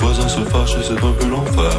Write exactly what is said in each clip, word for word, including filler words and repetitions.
voisins se fâchent et c'est un peu l'enfer.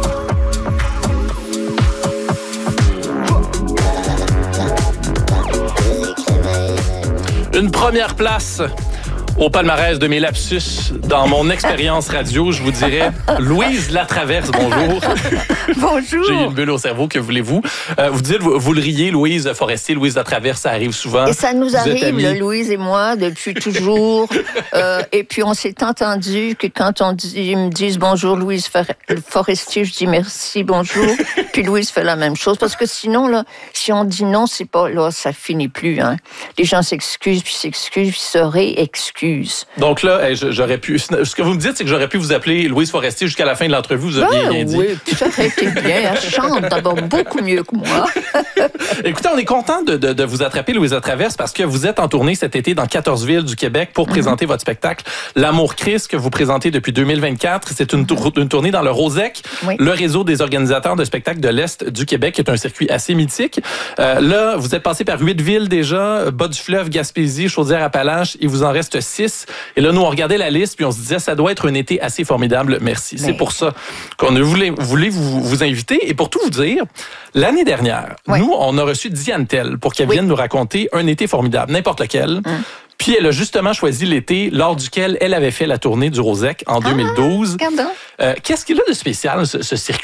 Une première place au palmarès de mes lapsus dans mon expérience radio, je vous dirais Louise Latraverse, bonjour. Bonjour. J'ai une bulle au cerveau, que voulez-vous? Euh, vous dites, vous, vous le riez, Louise Forestier, Louise Latraverse, ça arrive souvent. Et ça nous Vous êtes arrive, amis. là, Louise et moi, depuis toujours. euh, et puis, on s'est entendu que quand on dit, ils me disent bonjour, Louise Forestier, je dis merci, bonjour. Puis Louise fait la même chose. Parce que sinon, là, si on dit non, c'est pas, là, ça finit plus, hein. Les gens s'excusent, puis s'excusent, puis se réexcusent. Donc là, j'aurais pu. Ce que vous me dites, c'est que j'aurais pu vous appeler Louise Forestier jusqu'à la fin de l'entrevue. Vous aviez ben, rien dit. Oui, ça aurait été bien. Elle chante d'abord beaucoup mieux que moi. Écoutez, on est content de, de, de vous attraper, Louise Latraverse, parce que vous êtes en tournée cet été dans quatorze villes du Québec pour mm-hmm. présenter votre spectacle L'Amour Christ que vous présentez depuis deux mille vingt-quatre. C'est une, tour, une tournée dans le Rosec, oui. le réseau des organisateurs de spectacles de l'Est du Québec, qui est un circuit assez mythique. Euh, là, vous êtes passé par huit villes déjà, Bas-du-Fleuve, Gaspésie, Chaudière-Appalaches. Il vous en reste six. Et là, nous, on regardait la liste, puis on se disait, ça doit être un été assez formidable. Merci. Mais... C'est pour ça qu'on a voulu, voulu vous, vous inviter. Et pour tout vous dire, l'année dernière, oui. nous, on a reçu Diane Tell pour qu'elle oui. vienne nous raconter un été formidable, n'importe lequel. Hum. Puis elle a justement choisi l'été lors duquel elle avait fait la tournée du Rosec en deux mille douze. Ah, euh, qu'est-ce qu'il a de spécial, ce, ce circuit?